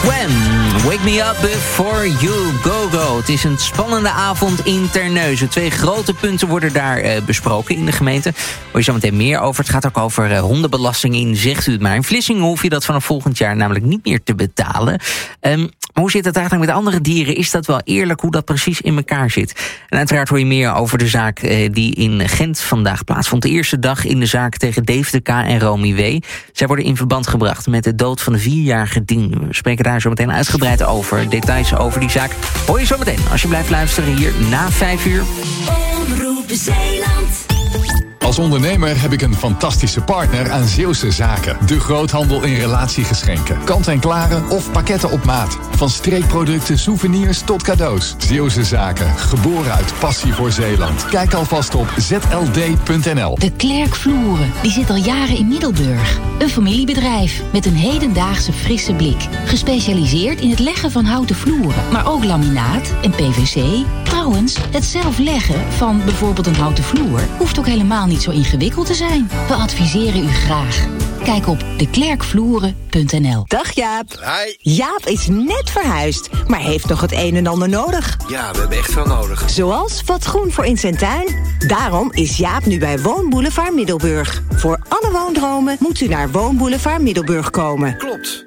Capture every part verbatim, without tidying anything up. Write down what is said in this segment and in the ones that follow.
Wham! Wake me up before you go go. Het is een spannende avond in Terneuzen. Twee grote punten worden daar uh, besproken in de gemeente. Hoor je zo meteen meer over. Het gaat ook over uh, hondenbelasting in, zegt u het maar. In Vlissingen hoef je dat vanaf volgend jaar namelijk niet meer te betalen. Um, maar hoe zit het eigenlijk met andere dieren? Is dat wel eerlijk hoe dat precies in elkaar zit? En uiteraard hoor je meer over de zaak uh, die in Gent vandaag plaatsvond. De eerste dag in de zaak tegen Dave de K en Romy W. Zij worden in verband gebracht met de dood van de vierjarige Dien. We spreken daar zo meteen uitgebreid over. Details over die zaak hoor je zo meteen. Als je blijft luisteren hier na vijf uur. Omroep Zeeland. Als ondernemer heb ik een fantastische partner aan Zeeuwse Zaken. De groothandel in relatiegeschenken. Kant-en-klare of pakketten op maat. Van streekproducten, souvenirs tot cadeaus. Zeeuwse Zaken. Geboren uit passie voor Zeeland. Kijk alvast op z l d punt n l. De Klerk Vloeren, die zit al jaren in Middelburg. Een familiebedrijf met een hedendaagse frisse blik. Gespecialiseerd in het leggen van houten vloeren. Maar ook laminaat en P V C. Trouwens, het zelf leggen van bijvoorbeeld een houten vloer hoeft ook helemaal niet zo ingewikkeld te zijn. We adviseren u graag. Kijk op de klerk vloeren punt n l. Dag Jaap. Hi. Jaap is net verhuisd, maar heeft nog het een en ander nodig. Ja, we hebben echt veel nodig. Zoals wat groen voor in zijn tuin. Daarom is Jaap nu bij Woonboulevard Middelburg. Voor alle woondromen moet u naar Woonboulevard Middelburg komen. Klopt.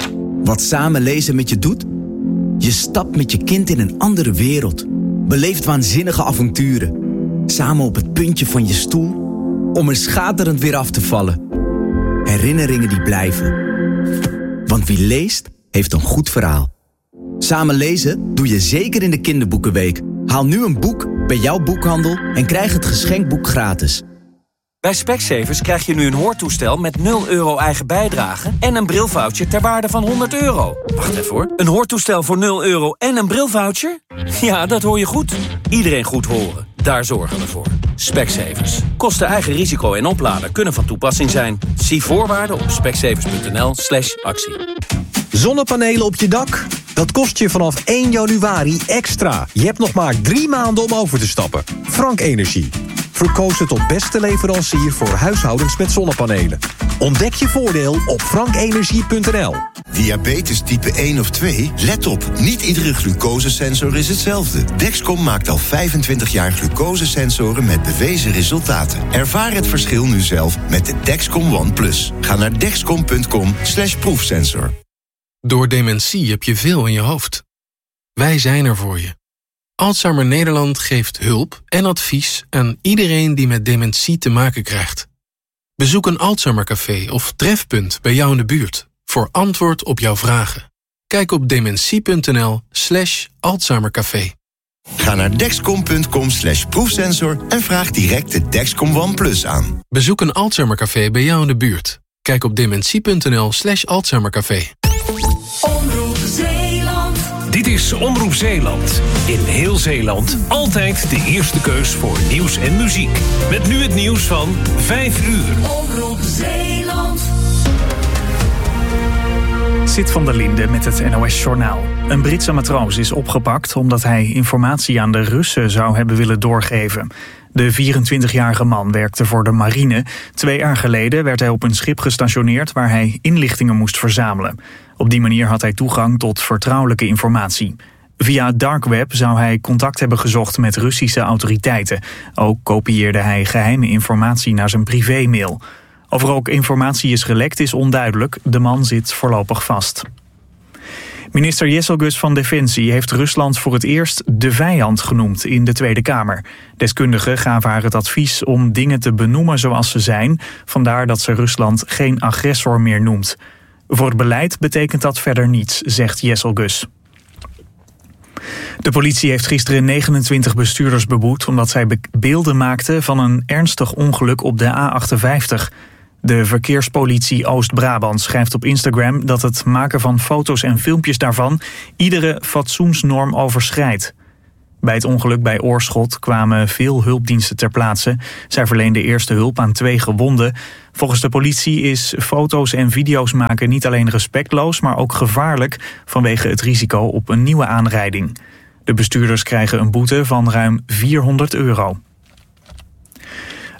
Wat samen lezen met je doet? Je stapt met je kind in een andere wereld. Beleeft waanzinnige avonturen. Samen op het puntje van je stoel om er schaterend weer af te vallen. Herinneringen die blijven. Want wie leest, heeft een goed verhaal. Samen lezen doe je zeker in de kinderboekenweek. Haal nu een boek bij jouw boekhandel en krijg het geschenkboek gratis. Bij Specsavers krijg je nu een hoortoestel met nul euro eigen bijdrage en een brilvoucher ter waarde van honderd euro. Wacht even hoor. Een hoortoestel voor nul euro en een brilvoucher? Ja, dat hoor je goed. Iedereen goed horen. Daar zorgen we voor. Specsavers. Kosten eigen risico en opladen kunnen van toepassing zijn. Zie voorwaarden op specsavers punt n l slash actie. Zonnepanelen op je dak? Dat kost je vanaf één januari extra. Je hebt nog maar drie maanden om over te stappen. Frank Energie. Verkozen tot beste leverancier voor huishoudens met zonnepanelen. Ontdek je voordeel op frank energie punt n l. Diabetes type één of twee? Let op, niet iedere glucosesensor is hetzelfde. Dexcom maakt al vijfentwintig jaar glucosesensoren met bewezen resultaten. Ervaar het verschil nu zelf met de Dexcom One Plus. Ga naar dexcom punt com slash proefsensor. Door dementie heb je veel in je hoofd. Wij zijn er voor je. Alzheimer Nederland geeft hulp en advies aan iedereen die met dementie te maken krijgt. Bezoek een Alzheimercafé of trefpunt bij jou in de buurt voor antwoord op jouw vragen. Kijk op dementie punt n l slash Alzheimercafé. Ga naar dexcom punt com slash proefsensor en vraag direct de Dexcom One Plus aan. Bezoek een Alzheimercafé bij jou in de buurt. Kijk op dementie punt n l slash Alzheimercafé. Omroep Zeeland. Dit is Omroep Zeeland. In heel Zeeland altijd de eerste keus voor nieuws en muziek. Met nu het nieuws van vijf uur. Omroep Zeeland. Sid van der Linde met het N O S-journaal. Een Britse matroos is opgepakt omdat hij informatie aan de Russen zou hebben willen doorgeven. De vierentwintigjarige man werkte voor de marine. Twee jaar geleden werd hij op een schip gestationeerd waar hij inlichtingen moest verzamelen. Op die manier had hij toegang tot vertrouwelijke informatie. Via dark web zou hij contact hebben gezocht met Russische autoriteiten. Ook kopieerde hij geheime informatie naar zijn privémail. Of er ook informatie is gelekt is onduidelijk. De man zit voorlopig vast. Minister Jesselgus van Defensie heeft Rusland voor het eerst de vijand genoemd in de Tweede Kamer. Deskundigen gaven haar het advies om dingen te benoemen zoals ze zijn. Vandaar dat ze Rusland geen agressor meer noemt. Voor het beleid betekent dat verder niets, zegt Jesselgus. De politie heeft gisteren negenentwintig bestuurders beboet omdat zij beelden maakten van een ernstig ongeluk op de A achtenvijftig. De verkeerspolitie Oost-Brabant schrijft op Instagram dat het maken van foto's en filmpjes daarvan iedere fatsoensnorm overschrijdt. Bij het ongeluk bij Oorschot kwamen veel hulpdiensten ter plaatse. Zij verleenden eerste hulp aan twee gewonden. Volgens de politie is foto's en video's maken niet alleen respectloos, maar ook gevaarlijk vanwege het risico op een nieuwe aanrijding. De bestuurders krijgen een boete van ruim vierhonderd euro.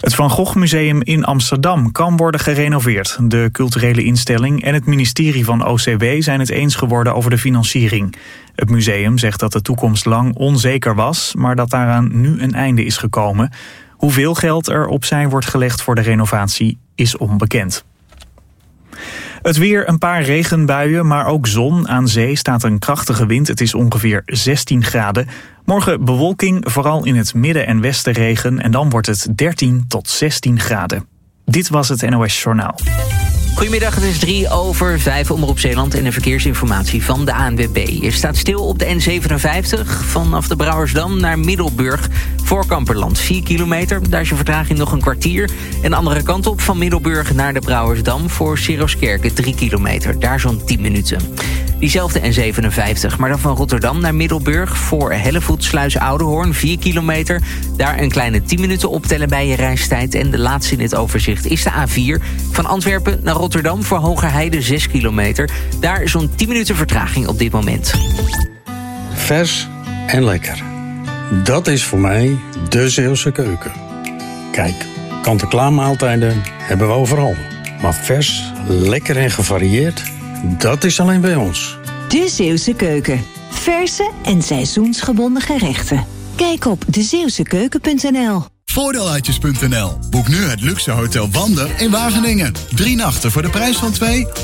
Het Van Gogh Museum in Amsterdam kan worden gerenoveerd. De culturele instelling en het ministerie van O C W zijn het eens geworden over de financiering. Het museum zegt dat de toekomst lang onzeker was, maar dat daaraan nu een einde is gekomen. Hoeveel geld er opzij wordt gelegd voor de renovatie is onbekend. Het weer, een paar regenbuien, maar ook zon. Aan zee staat een krachtige wind. Het is ongeveer zestien graden. Morgen bewolking, vooral in het midden en westen regen. En dan wordt het dertien tot zestien graden. Dit was het N O S Journaal. Goedemiddag, het is drie over vijf Omroep Zeeland en de verkeersinformatie van de A N W B. Je staat stil op de N zevenenvijftig vanaf de Brouwersdam naar Middelburg voor Kamperland. vier kilometer, daar is je vertraging nog een kwartier. En de andere kant op van Middelburg naar de Brouwersdam voor Siroskerke drie kilometer. Daar zo'n tien minuten. Diezelfde N zevenenvijftig, maar dan van Rotterdam naar Middelburg voor Hellevoet Sluis Oudehoorn vier kilometer. Daar een kleine tien minuten optellen bij je reistijd. En de laatste in het overzicht is de A vier van Antwerpen naar Rotterdam voor Hogerheide zes kilometer. Daar zo'n tien minuten vertraging op dit moment. Vers en lekker. Dat is voor mij de Zeeuwse keuken. Kijk, kant-en-klaar maaltijden hebben we overal. Maar vers, lekker en gevarieerd, dat is alleen bij ons. De Zeeuwse keuken. Verse en seizoensgebonden gerechten. Kijk op de zeeuwse keuken punt n l. Voordeeluitjes punt n l. Boek nu het luxe hotel Wander in Wageningen. Drie nachten voor de prijs van twee.